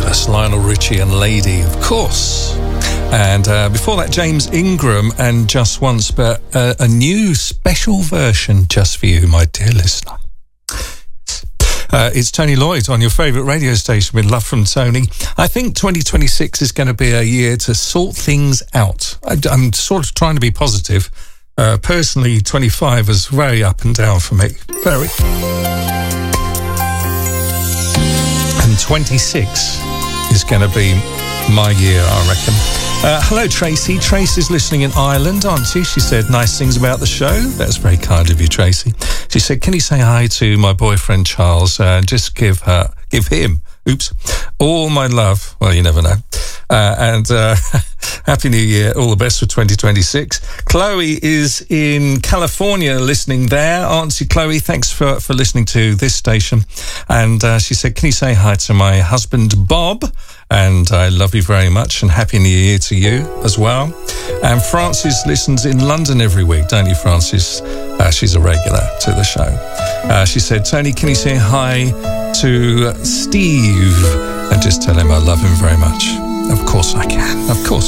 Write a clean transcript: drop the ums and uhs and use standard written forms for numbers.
Fabulous. Lionel Richie and Lady, of course. And before that, James Ingram and Just Once, but a new special version just for you, my dear listener. It's Tony Lloyd on your favourite radio station with Love from Tony. I think 2026 is going to be a year to sort things out. I'm sort of trying to be positive. Personally, 25 was very up and down for me. Very. And 26 is going to be my year, I reckon. Hello, Tracy. Tracy's listening in Ireland, aren't she? She said nice things about the show. That's very kind of you, Tracy. She said, can you say hi to my boyfriend, Charles, and just give him, all my love. Well, you never know. And Happy New Year. All the best for 2026. Chloe is in California listening there. Auntie Chloe, thanks for listening to this station. And she said, can you say hi to my husband, Bob? And I love you very much, and Happy New Year to you as well. And Frances listens in London every week, don't you, Frances? She's a regular to the show. She said, Tony, can you say hi to Steve? And just tell him I love him very much. Of course I can. Of course